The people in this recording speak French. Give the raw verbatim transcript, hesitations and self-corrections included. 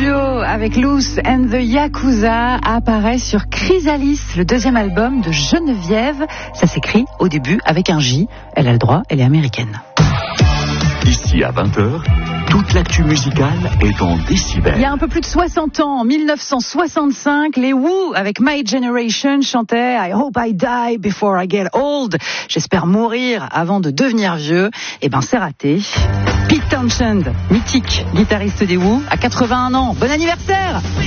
duo avec Loose and the Yakuza apparaît sur Chrysalis, le deuxième album de Geneviève. Ça s'écrit au début avec un J. Elle a le droit, elle est américaine. Ici à vingt heures, toute l'actu musicale est en décibels. Il y a un peu plus de soixante ans, en mille neuf cent soixante-cinq, les Who, avec My Generation, chantaient I hope I die before I get old. J'espère mourir avant de devenir vieux. Eh ben, c'est raté. Pete Townshend, mythique guitariste des Who, à quatre-vingt-un ans. Bon anniversaire!